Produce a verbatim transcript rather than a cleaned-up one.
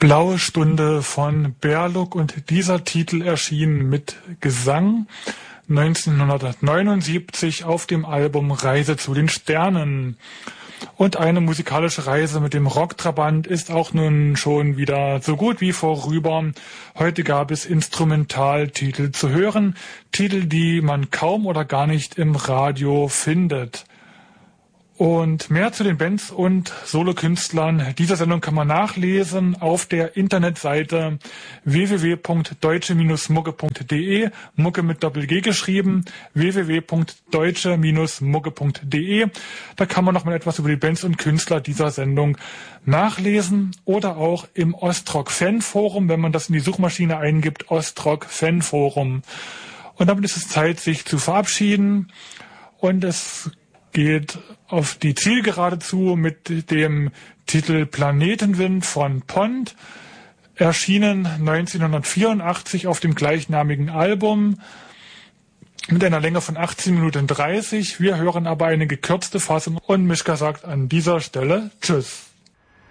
Blaue Stunde von Berluk und dieser Titel erschien mit Gesang neunzehnhundertneunundsiebzig auf dem Album Reise zu den Sternen. Und eine musikalische Reise mit dem Rocktrabant ist auch nun schon wieder so gut wie vorüber. Heute gab es Instrumentaltitel zu hören, Titel, die man kaum oder gar nicht im Radio findet. Und mehr zu den Bands und Solokünstlern dieser Sendung kann man nachlesen auf der Internetseite w w w punkt deutsche Bindestrich mucke punkt de, Mucke mit Doppel-G geschrieben, w w w punkt deutsche Bindestrich mucke punkt de. Da kann man noch mal etwas über die Bands und Künstler dieser Sendung nachlesen oder auch im Ostrock Fanforum, wenn man das in die Suchmaschine eingibt, Ostrock Fanforum. Und damit ist es Zeit, sich zu verabschieden und es geht auf die Zielgerade zu mit dem Titel Planetenwind von Pond, erschienen neunzehnhundertvierundachtzig auf dem gleichnamigen Album mit einer Länge von achtzehn Minuten dreißig. Wir hören aber eine gekürzte Fassung und Mischka sagt an dieser Stelle Tschüss.